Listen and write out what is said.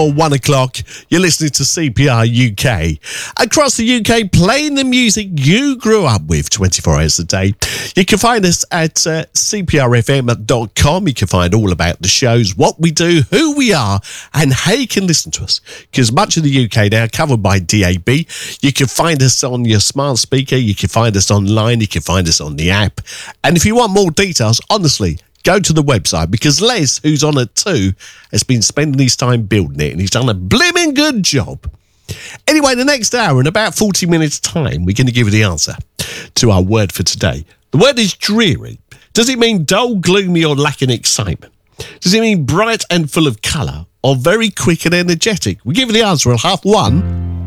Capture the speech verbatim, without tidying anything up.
One o'clock, you're listening to C P R U K. Across the U K, playing the music you grew up with twenty-four hours a day. You can find us at uh, c p r f m dot com. You can find all about the shows, what we do, who we are, and how you can listen to us. Because much of the U K now covered by D A B. You can find us on your smart speaker. You can find us online. You can find us on the app. And if you want more details, honestly, go to the website, because Les, who's on it too, has been spending his time building it, and he's done a blimmin' good job. Anyway, the next hour, in about forty minutes' time, we're going to give you the answer to our word for today. The word is dreary. Does it mean dull, gloomy, or lacking excitement? Does it mean bright and full of colour, or very quick and energetic? We'll give you the answer at half one.